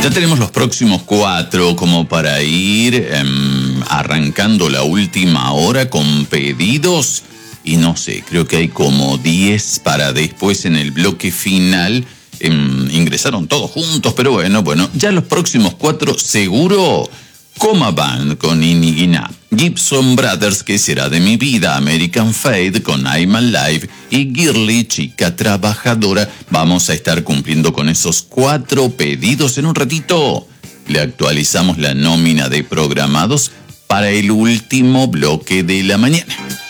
Ya tenemos los próximos 4 como para ir arrancando la última hora con pedidos. Y no sé, creo que hay como 10 para después en el bloque final. Ingresaron todos juntos, pero bueno, ya los próximos 4 seguro. Coma Band con Inigina, Gibson Brothers, ¿Qué será de mi vida?, American Fade con I'm Alive y Girly, Chica Trabajadora. Vamos a estar cumpliendo con esos 4 pedidos. En un ratito le actualizamos la nómina de programados para el último bloque de la mañana.